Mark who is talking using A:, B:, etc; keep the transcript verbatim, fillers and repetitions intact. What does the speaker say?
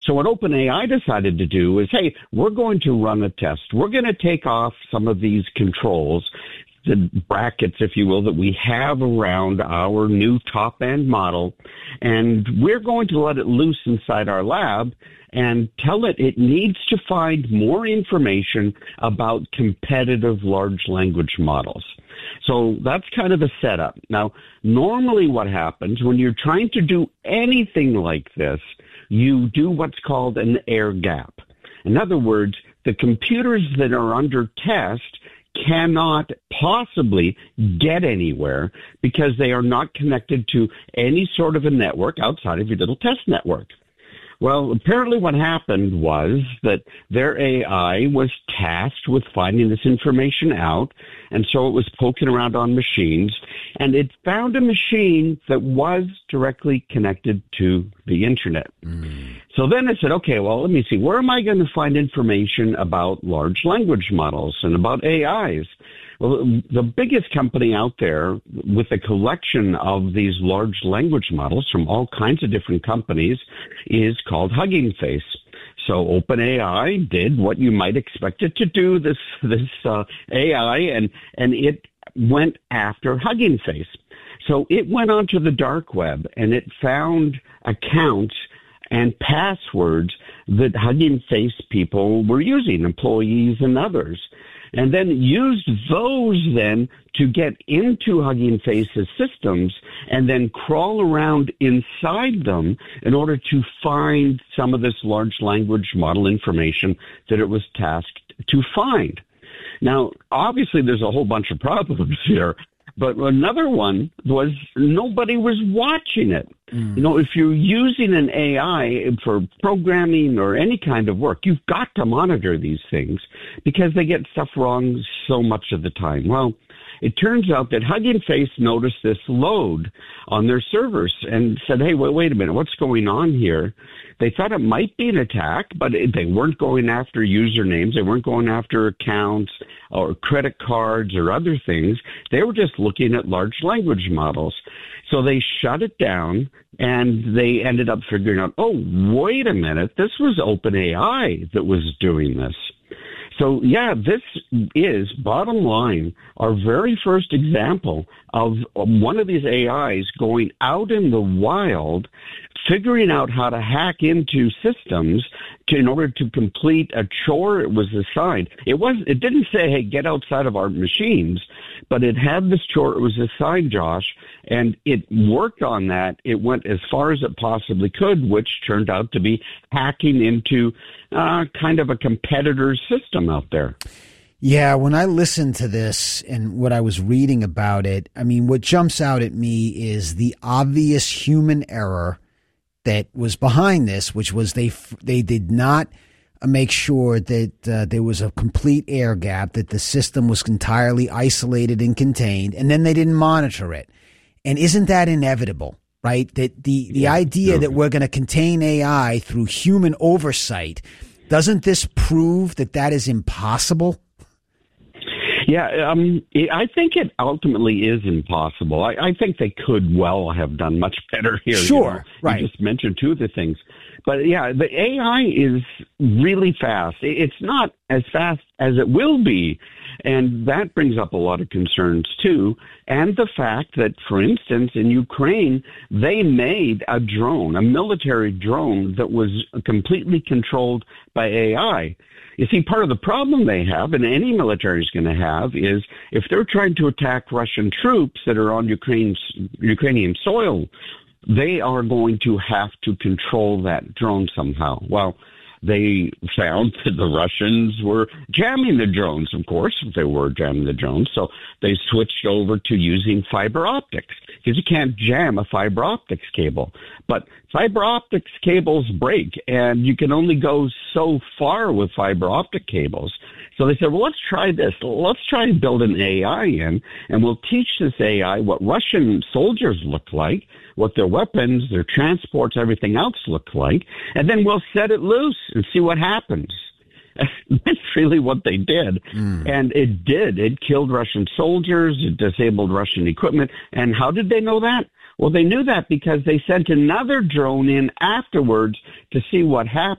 A: So what OpenAI decided to do is, hey, we're going to run a test. We're going to take off some of these controls, the brackets, if you will, that we have around our new top-end model, and we're going to let it loose inside our lab and tell it it needs to find more information about competitive large language models. So that's kind of the setup. Now, normally what happens when you're trying to do anything like this, you do what's called an air gap. In other words, the computers that are under test cannot possibly get anywhere because they are not connected to any sort of a network outside of your little test network. Well, apparently what happened was that their A I was tasked with finding this information out, and so it was poking around on machines, and it found a machine that was directly connected to the internet. Mm. So then it said, okay, well, let me see, where am I going to find information about large language models and about A Is? Well, the biggest company out there with a collection of these large language models from all kinds of different companies is called Hugging Face. So OpenAI did what you might expect it to do, this this uh, A I, and and it went after Hugging Face. So it went onto the dark web and it found accounts and passwords that Hugging Face people were using, employees and others, and then used those then to get into Hugging Face's systems and then crawl around inside them in order to find some of this large language model information that it was tasked to find. Now, obviously, there's a whole bunch of problems here. But another one was nobody was watching it. Mm. You know, if you're using an A I for programming or any kind of work, you've got to monitor these things because they get stuff wrong so much of the time. Well, it turns out that Hugging Face noticed this load on their servers and said, hey, wait, wait a minute, what's going on here? They thought it might be an attack, but they weren't going after usernames. They weren't going after accounts or credit cards or other things. They were just looking at large language models. So they shut it down, and they ended up figuring out, oh, wait a minute, this was OpenAI that was doing this. So, yeah, this is, bottom line, our very first example of one of these A Is going out in the wild, figuring out how to hack into systems to, in order to complete a chore it was assigned. It was, it didn't say, hey, get outside of our machines, but it had this chore it was assigned, Josh, and it worked on that. It went as far as it possibly could, which turned out to be hacking into uh, kind of a competitor's system out there.
B: Yeah, when I listened to this and what I was reading about it, I mean, what jumps out at me is the obvious human error that was behind this, which was they they did not make sure that uh, there was a complete air gap, that the system was entirely isolated and contained, and then they didn't monitor it. And isn't that inevitable, right? That the, the yeah, idea no. that we're going to contain A I through human oversight, doesn't this prove that that is impossible?
A: Yeah, um, it, I think it ultimately is impossible. I, I think they could well have done much better here.
B: Sure,
A: you know?
B: right.
A: You just mentioned two of the things. But, yeah, the A I is really fast. It's not as fast as it will be, and that brings up a lot of concerns, too. And the fact that, for instance, in Ukraine, they made a drone, a military drone that was completely controlled by A I. You see, part of the problem they have, and any military is going to have, is if they're trying to attack Russian troops that are on Ukraine's, Ukrainian soil, they are going to have to control that drone somehow. Well, they found that the Russians were jamming the drones, of course, they were jamming the drones. So they switched over to using fiber optics, because you can't jam a fiber optics cable. But fiber optics cables break, and you can only go so far with fiber optic cables. So they said, well, let's try this. Let's try and build an A I in, and we'll teach this A I what Russian soldiers look like, what their weapons, their transports, everything else look like, and then we'll set it loose and see what happens. That's really what they did. Mm. And it did. It killed Russian soldiers. It disabled Russian equipment. And how did they know that? Well, they knew that because they sent another drone in afterwards to see what happened.